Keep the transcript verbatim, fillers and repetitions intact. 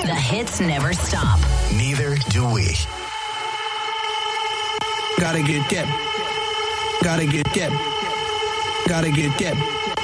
The hits never stop. Neither do we. Gotta get get. Gotta get get. Gotta get get.